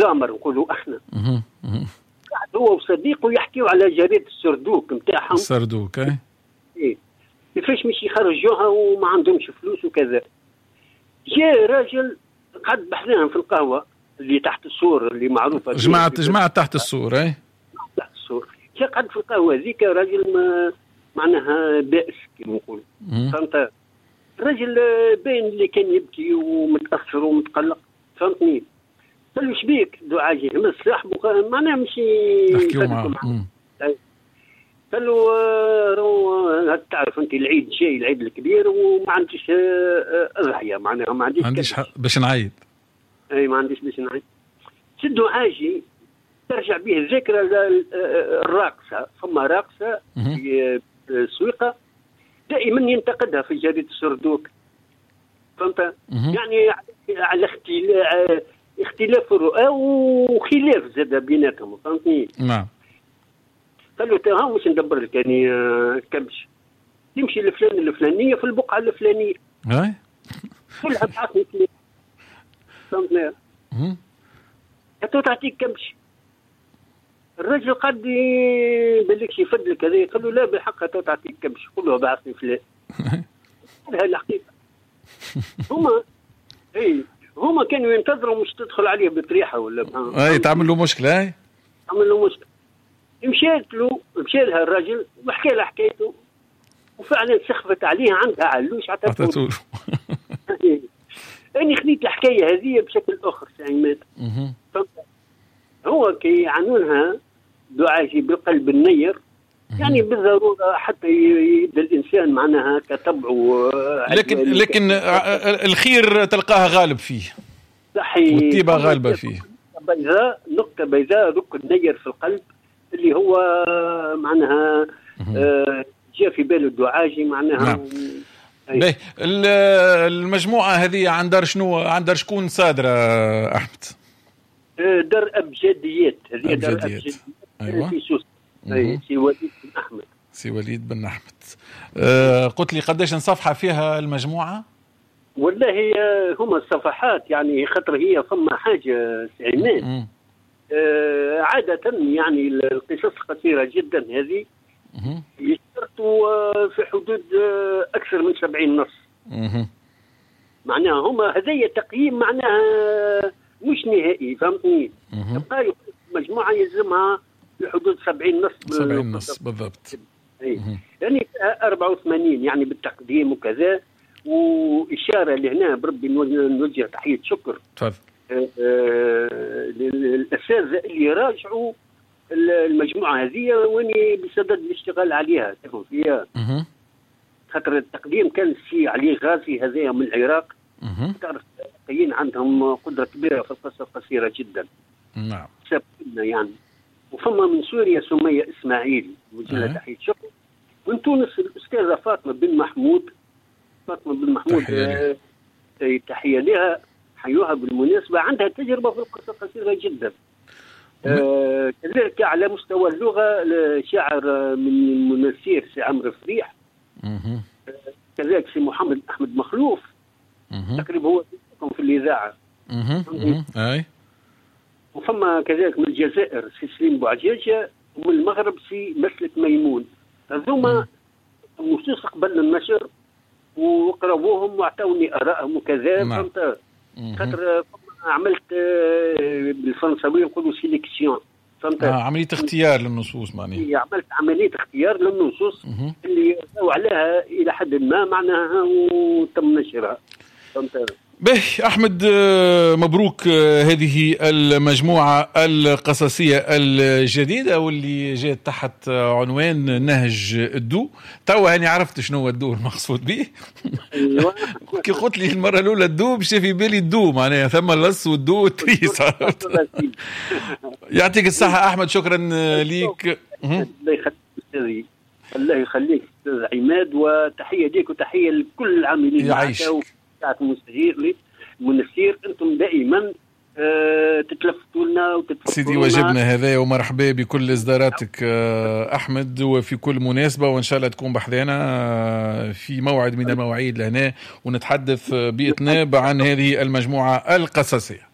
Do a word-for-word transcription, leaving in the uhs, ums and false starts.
المغامر نقولوا احنا. قاعد هو وصديقه يحكيوا على جريدة السردوك نتاعهم. السردوك اي ايه كيفاش مش يخرجوها وما عندهمش فلوس وكذا. جاء راجل قعد بحذاهم في القهوة اللي تحت السور اللي معروفة جماعة جماعة تحت السور اي تحت السور. جاء قعد في القهوة ذيك راجل ما معناها بائس كما نقولوا. فهمت الراجل باين اللي كان يبكي ومتأثر ومتقلق. فهمتني. قال له شبيك دعاجي همس صاحبه معناها مش نحكيو معاه. قال له رو تعرف انت العيد جاي العيد الكبير وما عنديش اضحيه معناها ما عنديش ما عنديش باش نعيد. اي ما عنديش باش نعيد. سدوا عاجي ترجع به الذاكره الراقصه. ثم راقصه في السويقه دائما ينتقدها في جريدة السردوك. فهمت يعني على اختلاف اختلاف الرؤى وخلاف زاد بيناتهم. فهمتني. نعم. قال له ترى مش ندبر لك يعني كبش تمشي الفلان الفلانيه في البقعه الفلانيه اي كلها تعطيك لي. فهمتني. حتى تعطيك كبش. الرجل قد بالك يفدلك هذا قال له لا بالحق حتى تعطيك كبش كله بعثني فلان. هذه الحقيقه. هما اي هما كانوا ينتظروا مش تدخل عليه بطريحه ولا اي تعمل له مشكله. اي تعمل له مشكله. مشيت له مشى لها الرجل وحكى له حكايته وفعلا سخفت عليه عندها علوش عطاته له. أنا خذيت الحكايه هذه بشكل اخر سعيمات. هو كي يعنونها دعاجي بالقلب النير يعني بالضروره حتى يبدا الانسان معناها كطبعه. لكن لكن الخير تلقاها غالب فيه. صحيح. والطيبه غالبه فيه. بيضاء نقطه بيضاء ركن نير في القلب اللي هو معناها آه جاء في باله الدعاجي معناها. نعم. باهي المجموعه هذه عن دار شنو عن دار شكون صادره احمد؟ دار ابجديات. هذه دار ابجديات. ايوه في سوس. اي سي وليد بن احمد. سي وليد بن احمد. آه قلت لي قداش صفحه فيها المجموعه؟ والله هما الصفحات يعني خطر هي فما حاجه سعيمان. آه عادة يعني القصص قصيرة جدا هذه يشترطوا في حدود أكثر من سبعين نص. معناها هما هذي تقييم معناها مش نهائي. فهمتني. يبقى مجموعة يلزمها في حدود سبعين نص. سبعين نص بالضبط. يعني أربعة وثمانين يعني بالتقديم وكذا. وإشارة لهنا بربي نوجه تحية شكر. تفضل. الأساتذة اللي راجعوا المجموعة هذه واني بصدد الاشتغال عليها تفهم فيها. خاطر التقديم كان في علي غازي هذايا من العراق. تعرف العراقيين عندهم قدرة كبيرة في القصة القصيرة جدا. نعم. سبقنا يعني. وفما من سوريا سمية إسماعيل وجهة تحية شكر. من تونس الأستاذة فاطمة بن محمود. فاطمة بن محمود تحية, آه تحية لها حيوها بالمناسبة. عندها تجربة في القصة القصيرة جدا. آه كذلك على مستوى اللغة شاعر من المنسير سي عمرو فريح. آه كذلك سي محمد أحمد مخلوف. تقريبا هو في الإذاعة. أي. وفما كذلك من الجزائر سي سليم بوعجاجة. ومن المغرب سي مسلك ميمون. هذوما نصوص قبل النشر وقرأوهم واعطوني آرائهم وكذا. فهمت. خاطر عملت بالفرنساوية نقولوا سيليكسيون. فهمت. آه عملية اختيار للنصوص معناها. عملت عملية اختيار للنصوص اللي سووا عليها إلى حد ما معناها وتم نشرها. فهمت. به أحمد مبروك هذه المجموعة القصصية الجديدة واللي جاءت تحت عنوان نهج الدو. توا هاني عرفت شنو هو الدو المقصود به. أيوة. كي قلت لي المرة الأولى الدو بشي في بالي الدو معناها ثم اللص والدو والتريس. يعطيك الصحة أحمد شكرا ليك. الله يخليك أستاذي. الله يخليك أستاذ عماد وتحية ليك وتحية لكل العاملين معك المستجير لي المنسير. انتم دائما أه تتلفتوا لنا وتتفكروا سيدي واجبنا هذا ومرحبا بكل اصداراتك أه احمد وفي كل مناسبه وان شاء الله تكون بحذانا في موعد من المواعيد لهنا ونتحدث بإطناب عن هذه المجموعه القصصيه.